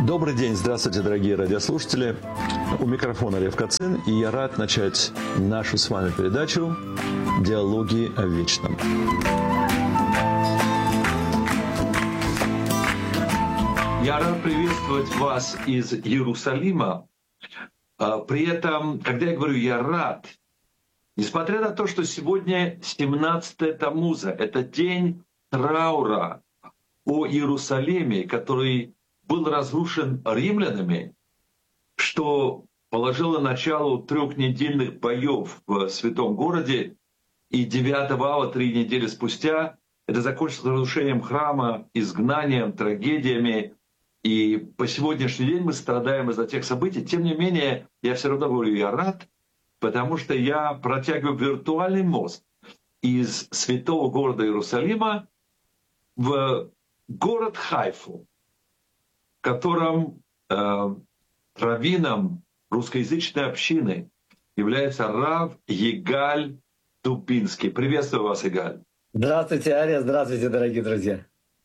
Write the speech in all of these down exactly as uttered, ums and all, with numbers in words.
Добрый день, здравствуйте, дорогие радиослушатели. У микрофона Лев Кацин, и я рад начать нашу с вами передачу «Диалоги о вечном». Я рад приветствовать вас из Иерусалима. При этом, когда я говорю «я рад», несмотря на то, что сегодня семнадцатое Таммуза, это день траура о Иерусалиме, который был разрушен римлянами, что положило начало трехнедельных боев в святом городе, и девятого ава, три недели спустя, это закончилось разрушением храма, изгнанием, трагедиями. И по сегодняшний день мы страдаем из-за тех событий. Тем не менее, я все равно говорю, я рад, потому что я протягиваю виртуальный мост из святого города Иерусалима в город Хайфу, в котором э, раввином русскоязычной общины является рав Игаль Дубинский. Приветствую вас, Игаль. Здравствуйте, Ария. Здравствуйте, дорогие друзья.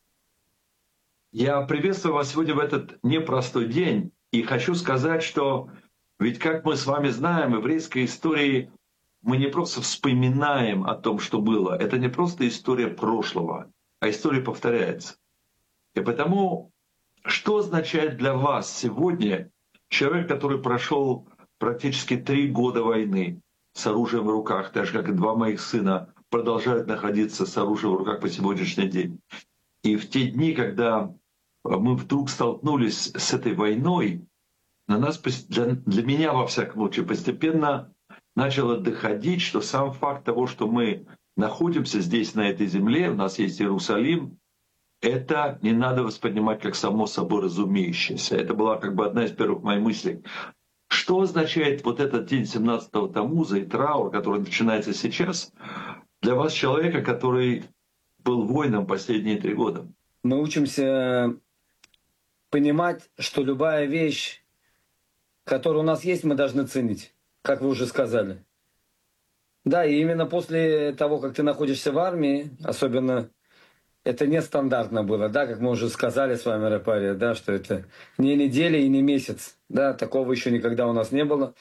Я приветствую вас сегодня в этот непростой день. И хочу сказать, что ведь, как мы с вами знаем, в еврейской истории мы не просто вспоминаем о том, что было. Это не просто история прошлого, а история повторяется. И потому, что означает для вас сегодня человек, который прошел практически три года войны с оружием в руках, так же, как и два моих сына продолжают находиться с оружием в руках по сегодняшний день. И в те дни, когда мы вдруг столкнулись с этой войной, на нас, для, для меня, во всяком случае, постепенно начало доходить, что сам факт того, что мы находимся здесь, на этой земле, у нас есть Иерусалим, это не надо воспринимать как само собой разумеющееся. Это была как бы одна из первых моих мыслей. Что означает вот этот день семнадцатого Таммуза и траур, который начинается сейчас, для вас, человека, который был воином последние три года? Мы учимся понимать, что любая вещь, которая у нас есть, мы должны ценить, как вы уже сказали. Да, и именно после того, как ты находишься в армии, особенно это нестандартно было, да, как мы уже сказали с вами, Рапария, да, что это не неделя и не месяц, да, такого еще никогда у нас не было.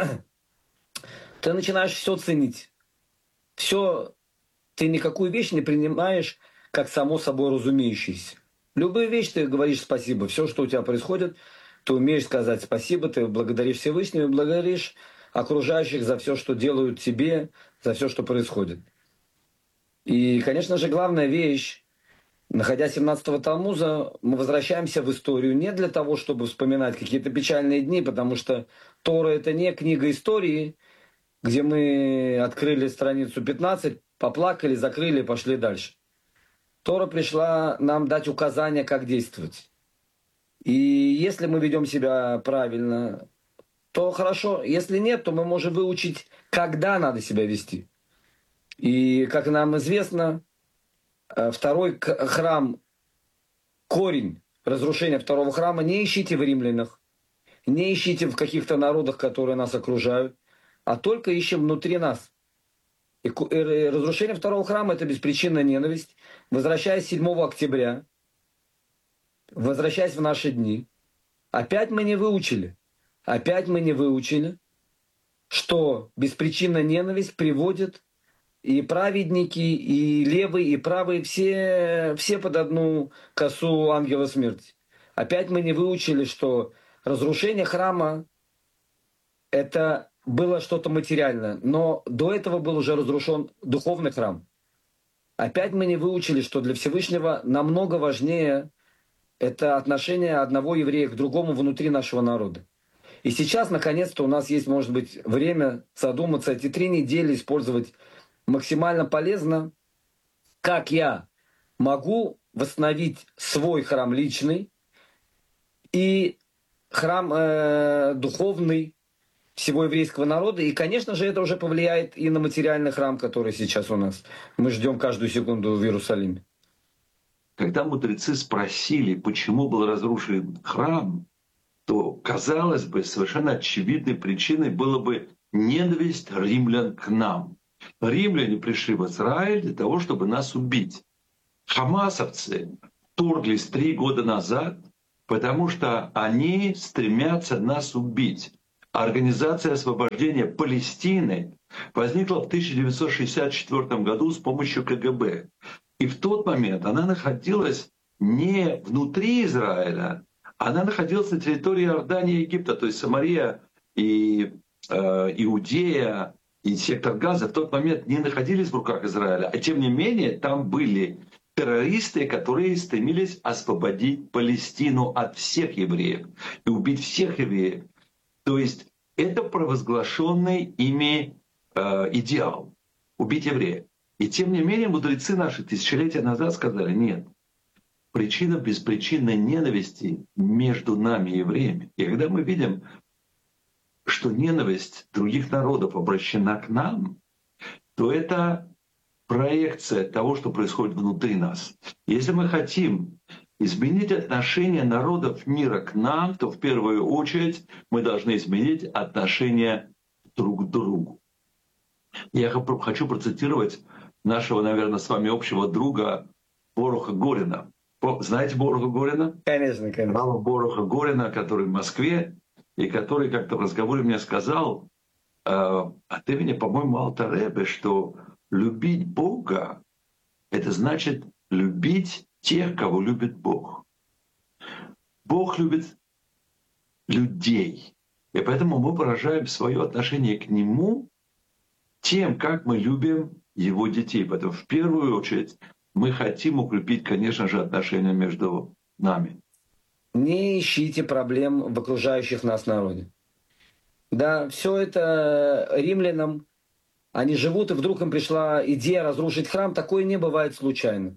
Ты начинаешь все ценить. Все, ты никакую вещь не принимаешь как само собой разумеющееся. Любую вещь ты говоришь спасибо. Все, что у тебя происходит, ты умеешь сказать спасибо, ты благодаришь Всевышнего и благодаришь окружающих за все, что делают тебе, за все, что происходит. И, конечно же, главная вещь, находясь семнадцатого Таммуза, мы возвращаемся в историю не для того, чтобы вспоминать какие-то печальные дни, потому что Тора — это не книга истории, где мы открыли страницу пятнадцать, поплакали, закрыли и пошли дальше. Тора пришла нам дать указания, как действовать. И если мы ведем себя правильно, то хорошо. Если нет, то мы можем выучить, когда надо себя вести. И, как нам известно, второй храм, корень разрушения второго храма не ищите в римлянах, не ищите в каких-то народах, которые нас окружают, а только ищем внутри нас. И разрушение второго храма — это беспричинная ненависть. Возвращаясь седьмого октября, возвращаясь в наши дни, опять мы не выучили, опять мы не выучили, что беспричинная ненависть приводит и праведники, и левые, и правые, все, все под одну косу ангела смерти. Опять мы не выучили, что разрушение храма — это было что-то материальное, но до этого был уже разрушен духовный храм. Опять мы не выучили, что для Всевышнего намного важнее это отношение одного еврея к другому внутри нашего народа. И сейчас, наконец-то, у нас есть, может быть, время задуматься, эти три недели использовать максимально полезно, как я могу восстановить свой храм личный и храм э, духовный всего еврейского народа. И, конечно же, это уже повлияет и на материальный храм, который сейчас у нас. Мы ждем каждую секунду в Иерусалиме. Когда мудрецы спросили, почему был разрушен храм, то, казалось бы, совершенно очевидной причиной было бы ненависть римлян к нам. Римляне пришли в Израиль для того, чтобы нас убить. Хамасовцы вторглись три года назад потому что они стремятся нас убить. Организация освобождения Палестины возникла в тысяча девятьсот шестьдесят четвёртом году с помощью ка гэ бэ. И в тот момент она находилась не внутри Израиля, она находилась на территории Иордании и Египта, то есть Самария и э, Иудея и сектор Газа в тот момент не находились в руках Израиля, а тем не менее там были террористы, которые стремились освободить Палестину от всех евреев и убить всех евреев. То есть это провозглашенный ими э, идеал — убить евреев. И тем не менее мудрецы наши тысячелетия назад сказали: нет, причина беспричинной ненависти между нами и евреями. И когда мы видим, что ненависть других народов обращена к нам, то это проекция того, что происходит внутри нас. Если мы хотим изменить отношение народов мира к нам, то в первую очередь мы должны изменить отношение друг к другу. Я хочу процитировать нашего, наверное, с вами общего друга Боруха Горина. Знаете Боруха Горина? Конечно, конечно. Боруха Горина, который в Москве, и который как-то в разговоре мне сказал э, от имени, по-моему, Алтер Ребе, что любить Бога — это значит любить тех, кого любит Бог. Бог любит людей. И поэтому мы выражаем свое отношение к Нему тем, как мы любим Его детей. Поэтому в первую очередь мы хотим укрепить, конечно же, отношения между нами. Не ищите проблем в окружающих нас народе. Да, все это римлянам. Они живут, и вдруг им пришла идея разрушить храм. Такое не бывает случайно.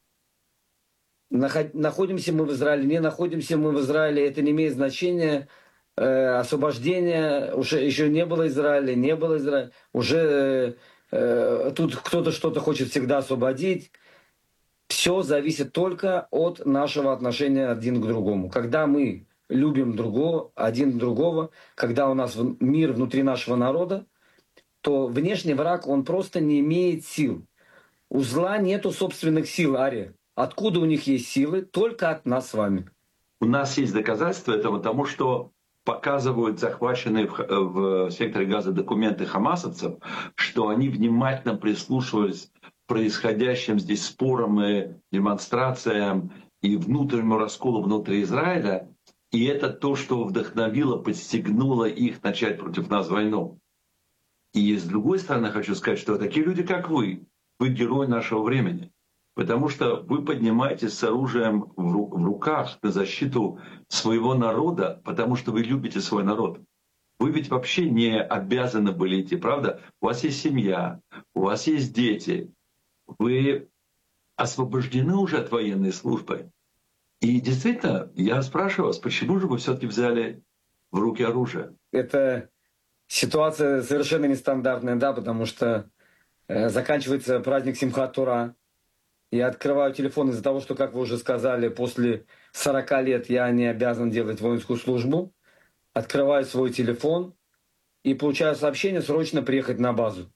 Находимся мы в Израиле, не находимся мы в Израиле, это не имеет значения. Э, освобождение, уже еще не было Израиля, не было Израиля. Уже э, тут кто-то что-то хочет всегда освободить. Все зависит только от нашего отношения один к другому. Когда мы любим другого, один другого, когда у нас мир внутри нашего народа, то внешний враг, он просто не имеет сил. У зла нету собственных сил, Ария. Откуда у них есть силы? Только от нас с вами. У нас есть доказательства этому, тому, что показывают захваченные в, в секторе Газа документы хамасовцев, что они внимательно прислушивались к происходящим здесь спорам и демонстрациям и внутреннему расколу внутри Израиля. И это то, что вдохновило, подстегнуло их начать против нас войну. И с другой стороны, хочу сказать, что такие люди, как вы, вы герой нашего времени. Потому что вы поднимаетесь с оружием в руках на защиту своего народа, потому что вы любите свой народ. Вы ведь вообще не обязаны были идти, правда? У вас есть семья, у вас есть дети. Вы освобождены уже от военной службы. И действительно, я спрашиваю вас, почему же вы все-таки взяли в руки оружие? Это ситуация совершенно нестандартная, да, потому что э, заканчивается праздник Симхат Тора. Я открываю телефон из-за того, что, как вы уже сказали, после сорока лет я не обязан делать воинскую службу. Открываю свой телефон и получаю сообщение срочно приехать на базу.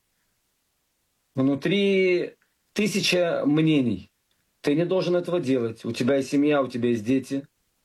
Внутри тысяча мнений. Ты не должен этого делать. У тебя есть семья, у тебя есть дети.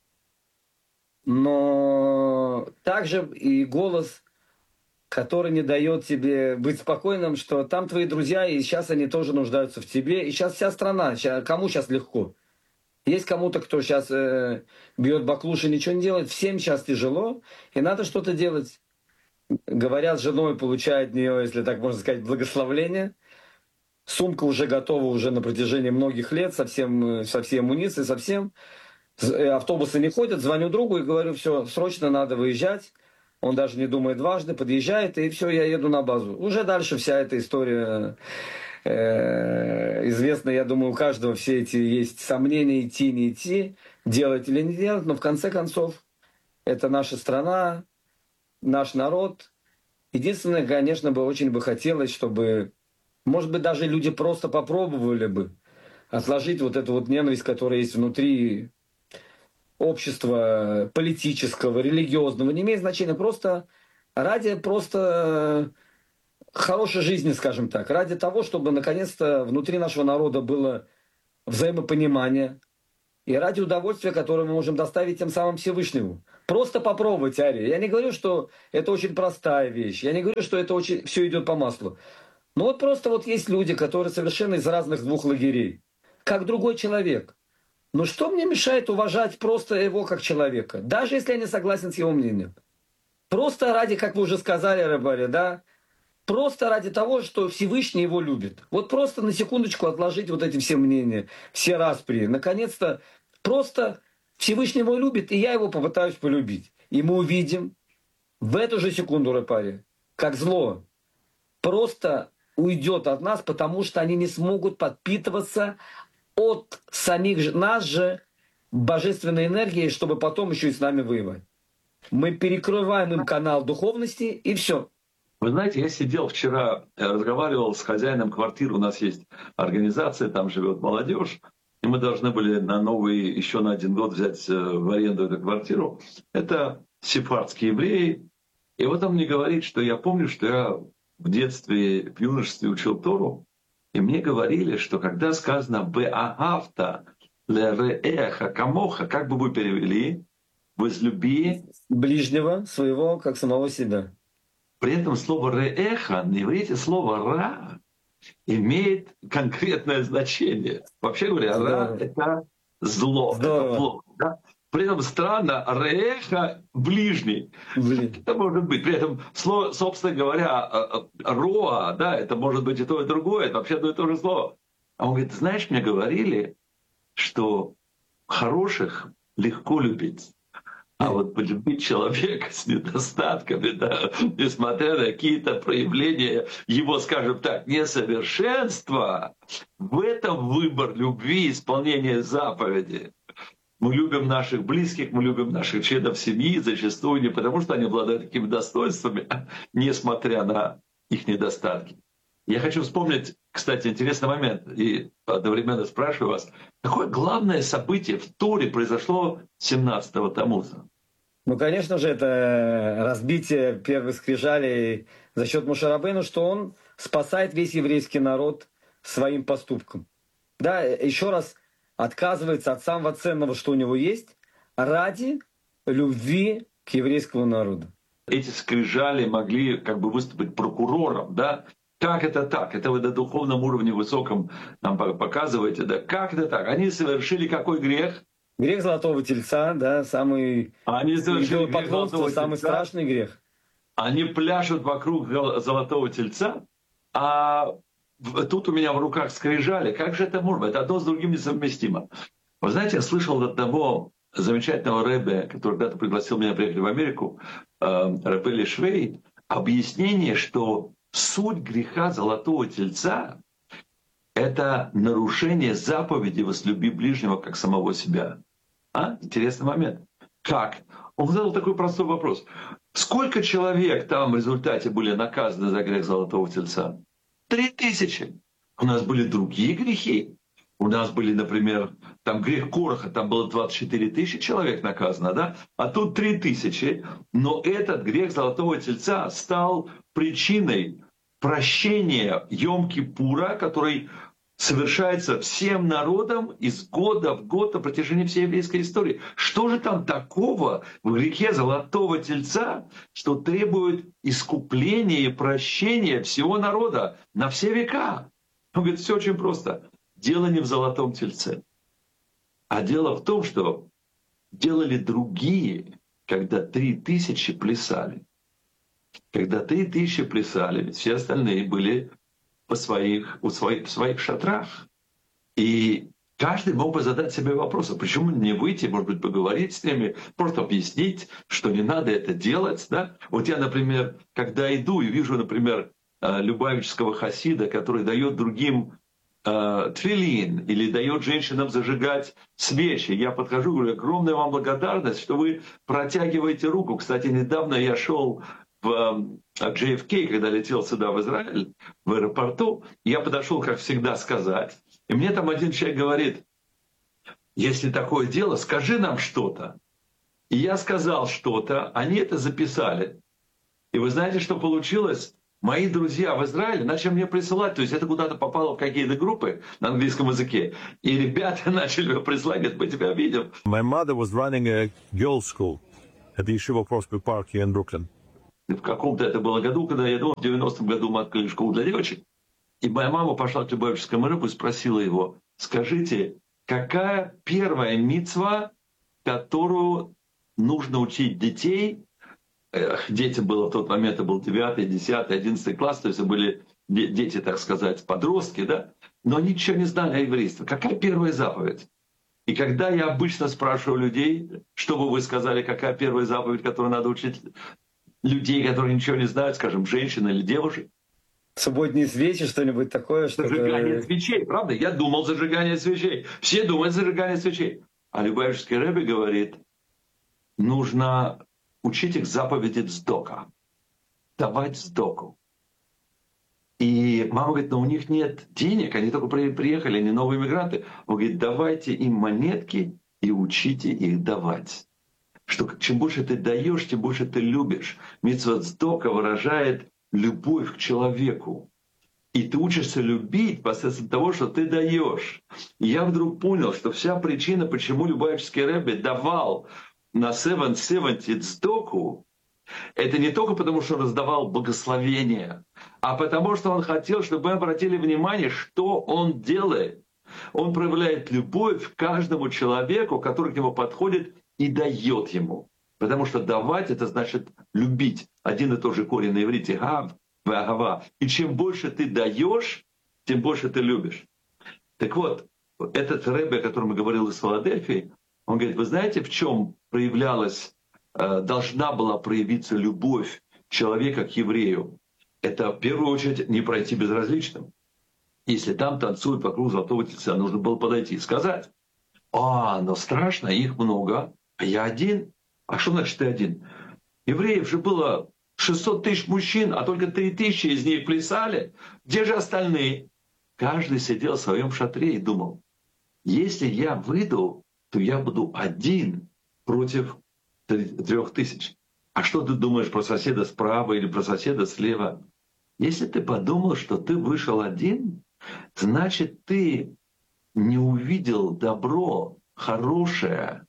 Но также и голос, который не дает тебе быть спокойным, что там твои друзья, и сейчас они тоже нуждаются в тебе. И сейчас вся страна, сейчас, кому сейчас легко? Есть кому-то, кто сейчас э, бьет баклуши, ничего не делает. Всем сейчас тяжело, и надо что-то делать. Говорят, с женой получает от нее, если так можно сказать, благословление. Сумка уже готова уже на протяжении многих лет, со, всем, со всей амуницией, со всем. Автобусы не ходят, звоню другу и говорю: все, срочно надо выезжать. Он даже не думает дважды, подъезжает, и все, я еду на базу. Уже дальше вся эта история э, известна, я думаю, у каждого все эти есть сомнения, идти, не идти, делать или не делать, но в конце концов это наша страна, наш народ. Единственное, конечно, бы очень бы хотелось, чтобы, может быть, даже люди просто попробовали бы отложить вот эту вот ненависть, которая есть внутри общества политического, религиозного, не имеет значения, просто ради просто хорошей жизни, скажем так, ради того, чтобы наконец-то внутри нашего народа было взаимопонимание, и ради удовольствия, которое мы можем доставить тем самым Всевышнему. Просто попробовать, Ария. Я не говорю, что это очень простая вещь. Я не говорю, что это очень все идет по маслу. Но вот просто вот есть люди, которые совершенно из разных двух лагерей. Как другой человек. Но что мне мешает уважать просто его как человека? Даже если я не согласен с его мнением. Просто ради, как вы уже сказали, Рабари, да? Просто ради того, что Всевышний его любит. Вот просто на секундочку отложить вот эти все мнения, все распри. Наконец-то просто Всевышний его любит, и я его попытаюсь полюбить. И мы увидим в эту же секунду, Рабари, как зло просто уйдет от нас, потому что они не смогут подпитываться от самих же, нас же божественной энергией, чтобы потом еще и с нами воевать. Мы перекрываем им канал духовности, и все. Вы знаете, я сидел вчера, разговаривал с хозяином квартиры, у нас есть организация, там живет молодежь, и мы должны были на новый, еще на один год взять в аренду эту квартиру. Это сефардские евреи. И вот он мне говорит, что я помню, что я в детстве, в юношестве учил Тору, и мне говорили, что когда сказано «беагавта лереэха камоха», как бы вы перевели, «возлюби ближнего своего, как самого себя». При этом слово «реэха» на иврите слово «ра» имеет конкретное значение. Вообще говоря, «ра» — это зло, Здорово. это плохо. Да? При этом странно, «реэха» — ближний. Блин. Это может быть. При этом, слово, собственно говоря, «роа», да, это может быть и то, и другое. Это вообще одно и то же слово. А он говорит, знаешь, мне говорили, что хороших легко любить. А вот полюбить человека с недостатками, да, несмотря на какие-то проявления его, скажем так, несовершенства, в этом выбор любви, исполнение заповеди. Мы любим наших близких, мы любим наших членов семьи, зачастую не потому, что они обладают такими достоинствами, несмотря на их недостатки. Я хочу вспомнить, кстати, интересный момент, и одновременно спрашиваю вас, какое главное событие в Торе произошло семнадцатого Тамуза? Ну, конечно же, это разбитие первых скрижалей за счет Моше Рабейну, что он спасает весь еврейский народ своим поступком. Да, еще раз отказывается от самого ценного, что у него есть, ради любви к еврейскому народу. Эти скрижали могли как бы выступить прокурором, да? Как это так? Это вы на духовном уровне высоком нам показываете, да? Как это так? Они совершили какой грех? Грех Золотого Тельца, да, самый Они совершили грех Золотого самый Тельца. страшный грех. Они пляшут вокруг Золотого Тельца, а тут у меня в руках скрижали. Как же это можно? Это одно с другим несовместимо. Вы знаете, я слышал от одного замечательного рэбе, который когда-то пригласил меня приехать в Америку, рэбе Лишвей, объяснение, что суть греха Золотого Тельца — это нарушение заповеди «возлюби ближнего, как самого себя». А? Интересный момент. Как? Он задал такой простой вопрос. Сколько человек там в результате были наказаны за грех Золотого Тельца? Три тысячи. У нас были другие грехи. У нас были, например, там грех Короха, там было двадцать четыре тысячи человек наказано, да? А тут три тысячи. Но этот грех Золотого Тельца стал причиной прощения Йом-Кипура, который совершается всем народом из года в год на протяжении всей еврейской истории. Что же там такого в грехе Золотого Тельца, что требует искупления и прощения всего народа на все века? Он говорит, все очень просто. Дело не в Золотом Тельце, а дело в том, что делали другие, когда три тысячи плясали. Когда три тысячи плясали, все остальные были по своих, у своих, в своих шатрах. И каждый мог бы задать себе вопрос, а почему не выйти, может быть, поговорить с ними, просто объяснить, что не надо это делать. Да? Вот я, например, когда иду и вижу, например, любавического хасида, который дает другим тфилин или дает женщинам зажигать свечи. Я подхожу и говорю, огромная вам благодарность, что вы протягиваете руку. Кстати, недавно я шел в джей эф кей, когда летел сюда в Израиль, в аэропорту, я подошел, как всегда, сказать. И мне там один человек говорит, если такое дело, скажи нам что-то. И я сказал что-то, они это записали. И вы знаете, что получилось? мои друзья в Израиле начали мне присылать, то есть это куда-то попало в какие-то группы на английском языке, и ребята начали мне присылать, говорят, мы тебя видим. My mother was running a girls' school at the Yeshiva Prospect Park here in Brooklyn. В каком-то это было году, когда я думал, в девяностом году мы открыли школу для девочек. И моя мама пошла к Любавическому рыбу и спросила его, скажите, какая первая мицва, которую нужно учить детей? Эх, детям было в тот момент, это был девятый, десятый, одиннадцатый класс, то есть это были дети, так сказать, подростки, да? Но они ничего не знали о еврействе. Какая первая заповедь? И когда я обычно спрашиваю людей, что бы вы сказали, какая первая заповедь, которую надо учить людей, которые ничего не знают, скажем, женщин или девушек? Субботние свечи, что-нибудь такое? Зажигание что свечей, правда? Я думал зажигание свечей. Все думают зажигание свечей. А Любавический Ребе говорит, нужно учить их заповеди цдока, давать цдоку. И мама говорит, но у них нет денег, они только приехали, они новые мигранты. Он говорит, давайте им монетки и учите их давать. Что чем больше ты даешь, тем больше ты любишь. Мицва цдока выражает любовь к человеку. И ты учишься любить посредством того, что ты даешь. И я вдруг понял, что вся причина, почему Любавический Ребе давал на семьдесят семьдесят цдоку, это не только потому, что он раздавал благословения, а потому, что он хотел, чтобы мы обратили внимание, что он делает. Он проявляет любовь к каждому человеку, который к нему подходит, и дает ему. Потому что давать — это значит любить. Один и тот же корень на иврите — гав, вагава. И чем больше ты даешь, тем больше ты любишь. Так вот, этот Ребе, о котором я говорил из Филадельфии, он говорит, вы знаете, в чем проявлялась, должна была проявиться любовь человека к еврею? Это в первую очередь не пройти безразличным. Если там танцуют вокруг золотого тельца, нужно было подойти и сказать, а, но страшно, их много, а я один. А что значит ты один? Евреев же было шестьсот тысяч мужчин, а только три тысячи из них плясали. Где же остальные? Каждый сидел в своем шатре и думал, если я выйду, то я буду один против трех тысяч. А что ты думаешь про соседа справа или про соседа слева? Если ты подумал, что ты вышел один, значит, ты не увидел добро, хорошее,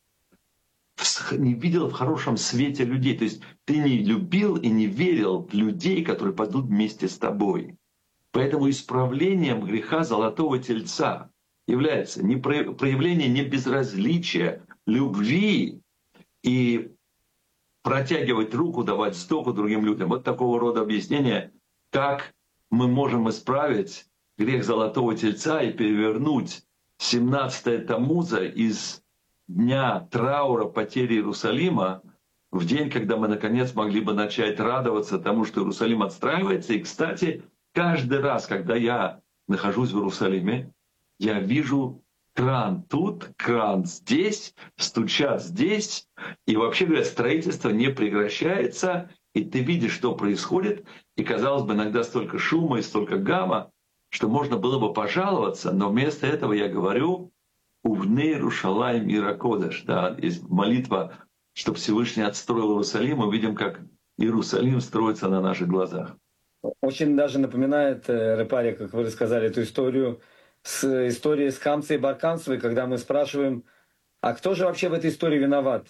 не видел в хорошем свете людей. То есть ты не любил и не верил в людей, которые пойдут вместе с тобой. Поэтому исправлением греха золотого тельца является не проявление не безразличия, любви и протягивать руку, давать стоку другим людям. Вот такого рода объяснение, как мы можем исправить грех золотого тельца и перевернуть семнадцатое Тамуза из дня траура потери Иерусалима в день, когда мы наконец могли бы начать радоваться тому, что Иерусалим отстраивается. И, кстати, каждый раз, когда я нахожусь в Иерусалиме, я вижу кран тут, кран здесь, стучат здесь. И вообще говоря, строительство не прекращается, и ты видишь, что происходит. И, казалось бы, иногда столько шума и столько гамма, что можно было бы пожаловаться, но вместо этого я говорю «Увне Иерушалаим Иракодеш». Да, есть молитва, чтобы Всевышний отстроил Иерусалим. Мы видим, как Иерусалим строится на наших глазах. Очень даже напоминает, Репари, как вы рассказали эту историю, с историей с Хамцей и Барканцевой, когда мы спрашиваем, а кто же вообще в этой истории виноват?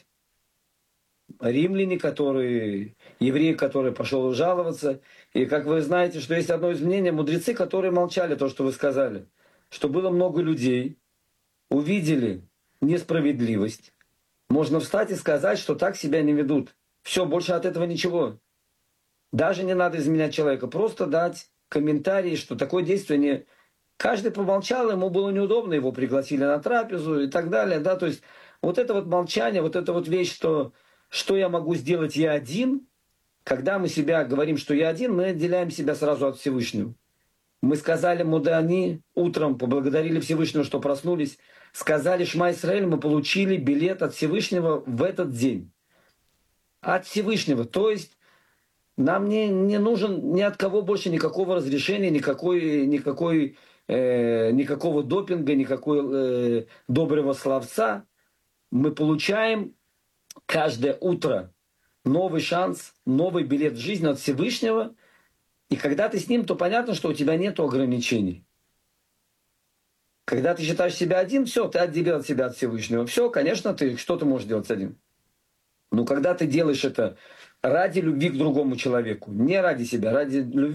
Римляне, которые, еврей, который пошел жаловаться. И как вы знаете, что есть одно из мнений, мудрецы, которые молчали то, что вы сказали, что было много людей, увидели несправедливость. Можно встать и сказать, что так себя не ведут. Все, больше от этого ничего. Даже не надо изменять человека, просто дать комментарий, что такое действие не... Каждый помолчал, ему было неудобно, его пригласили на трапезу и так далее. Да? То есть вот это вот молчание, вот эта вот вещь, что, что я могу сделать я один, когда мы себя говорим, что я один, мы отделяем себя сразу от Всевышнего. Мы сказали Мудани утром, поблагодарили Всевышнего, что проснулись, сказали Шма Исраэль, мы получили билет от Всевышнего в этот день. От Всевышнего. То есть нам не, не нужен ни от кого больше никакого разрешения, никакой, никакой, э, никакого допинга, никакой э, доброго словца. Мы получаем каждое утро новый шанс, новый билет в жизнь от Всевышнего. И когда ты с ним, то понятно, что у тебя нет ограничений. Когда ты считаешь себя один, все, ты отделил себя от Всевышнего. Все, конечно, ты что ты можешь делать один? Но когда ты делаешь это ради любви к другому человеку, не ради себя, ради любви,